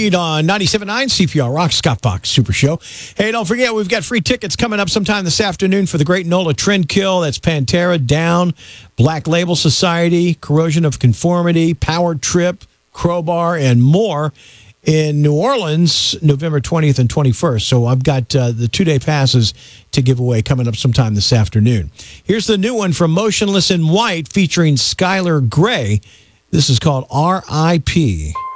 Reed on 97.9 CPR Rock, Scott Fox Super Show. Hey, don't forget, we've got free tickets coming up sometime this afternoon for the Great NOLA Trendkill. That's Pantera, Down, Black Label Society, Corrosion of Conformity, Power Trip, Crowbar, and more in New Orleans, November 20th and 21st. So I've got the 2-day passes to give away coming up sometime this afternoon. Here's the new one from Motionless in White featuring Skylar Grey. This is called R.I.P.